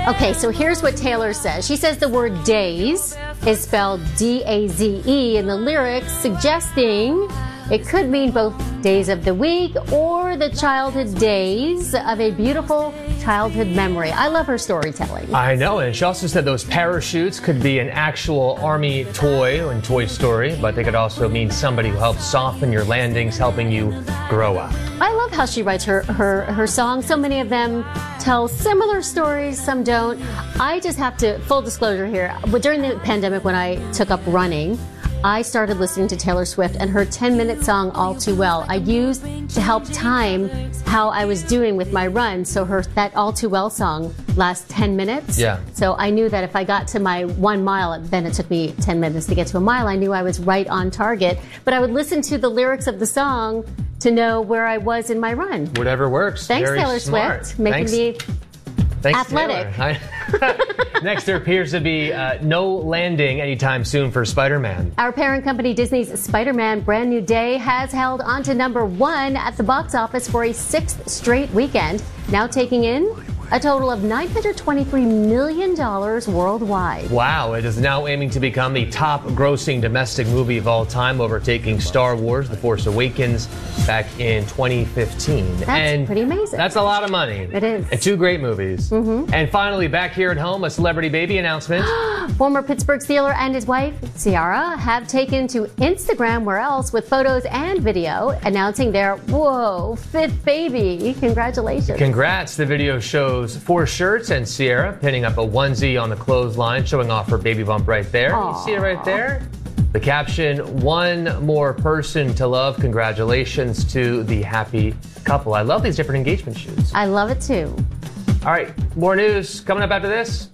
Okay, so here's what Taylor says. She says the word days is spelled D-A-Z-E in the lyrics, suggesting it could mean both days of the week or the childhood days of a beautiful childhood memory. I love her storytelling. I know, and she also said those parachutes could be an actual Army toy in Toy Story, but they could also mean somebody who helps soften your landings, helping you grow up. I love how she writes her songs. So many of them tell similar stories, some don't. I just have to, full disclosure here, during the pandemic when I took up running, I started listening to Taylor Swift and her 10-minute song, All Too Well. I used to help time how I was doing with my run. So that All Too Well song lasts 10 minutes. Yeah. So I knew that if I got to my 1 mile, then it took me 10 minutes to get to a mile. I knew I was right on target. But I would listen to the lyrics of the song to know where I was in my run. Whatever works. Thanks, Very Taylor smart. Swift, making me athletic. Next, there appears to be no landing anytime soon for Spider-Man. Our parent company Disney's Spider-Man Brand New Day has held on to number 1 at the box office for a 6th straight weekend, now taking in a total of $923 million worldwide. Wow, it is now aiming to become the top grossing domestic movie of all time, overtaking Star Wars The Force Awakens back in 2015. That's pretty amazing. That's a lot of money. It is. And 2 great movies. Mm-hmm. And finally, back here at home, a celebrity baby announcement. Former Pittsburgh Steeler and his wife, Ciara, have taken to Instagram, where else, with photos and video announcing their, 5th baby. Congratulations. Congrats. The video shows 4 shirts and Ciara pinning up a onesie on the clothesline, showing off her baby bump right there. Aww. You see it right there? The caption, one more person to love. Congratulations to the happy couple. I love these different engagement shoots. I love it too. All right, more news coming up after this.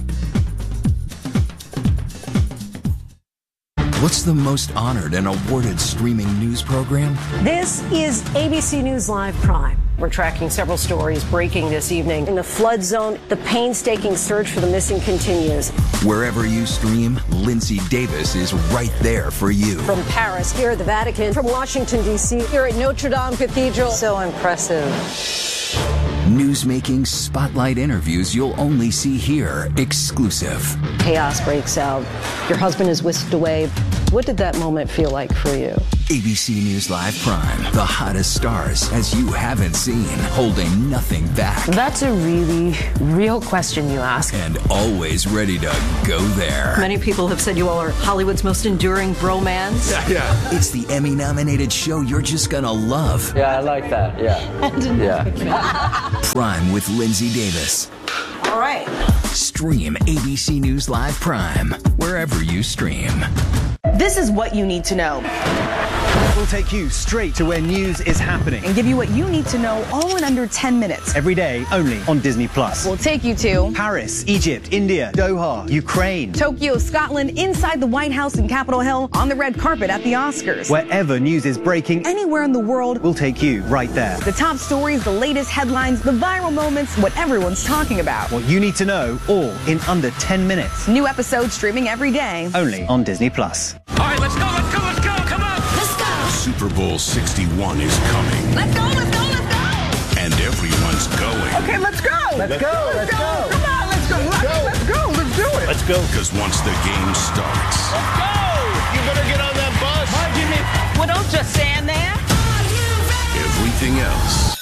What's the most honored and awarded streaming news program? This is ABC News Live Prime. We're tracking several stories breaking this evening. In the flood zone, the painstaking search for the missing continues. Wherever you stream, Lindsay Davis is right there for you. From Paris, here at the Vatican, from Washington, D.C., here at Notre Dame Cathedral. So impressive. Newsmaking spotlight interviews you'll only see here, exclusive. Chaos breaks out. Your husband is whisked away. What did that moment feel like for you? ABC News Live Prime, the hottest stars as you haven't seen, holding nothing back. That's a really real question you ask. And always ready to go there. Many people have said you all are Hollywood's most enduring bromance. Yeah. It's the Emmy-nominated show you're just gonna love. Yeah, I like that. Yeah. Prime with Lindsay Davis. All right. Stream ABC News Live Prime wherever you stream. This is what you need to know. We'll take you straight to where news is happening And give you what you need to know all in under 10 minutes. every day only on Disney+. We'll take you to Paris, Egypt, India, Doha, Ukraine. Tokyo, Scotland, inside the White House and Capitol Hill, on the red carpet at the Oscars. Wherever news is breaking, Anywhere in the world, we'll take you right there. the top stories, the latest headlines, the viral moments, what everyone's talking about. What you need to know, all in under 10 minutes. New episodes streaming every day. Only on Disney+. All right, let's go, come on! Let's go! Super Bowl 61 is coming. Let's go! And everyone's going. Okay, let's go! Let's go! Come on, let's go! Let's do it! Let's go. Because once the game starts, Let's go! You better get on that bus! Well, don't just stand there. everything else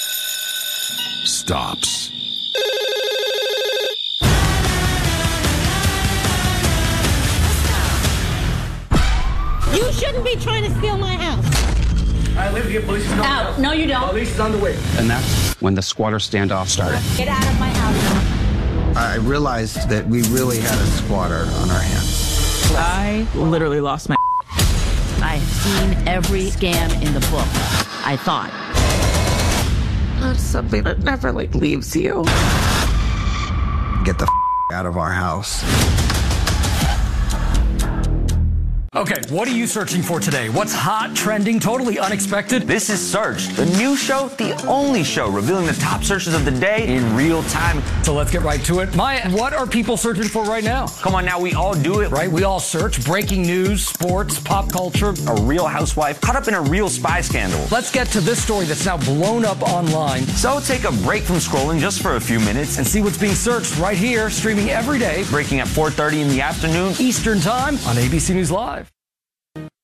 stops. You shouldn't be trying to steal my house. I live here. Police is coming out. No, you don't. Police is on the way. And that's when the squatter standoff started. Get out of my house. I realized that we really had a squatter on our hands. I literally lost my. I've seen every scam in the book. I thought. That's something that never leaves you. Get the out of our house. Okay, what are you searching for today? What's hot, trending, totally unexpected? This is Search, the new show, the only show revealing the top searches of the day in real time. So let's get right to it. Maya, what are people searching for right now? Come on now, we all do it. Right, we all search breaking news, sports, pop culture. A real housewife caught up in a real spy scandal. Let's get to this story that's now blown up online. So take a break from scrolling just for a few minutes and see what's being searched right here, streaming every day. Breaking at 4:30 in the afternoon Eastern Time on ABC News Live.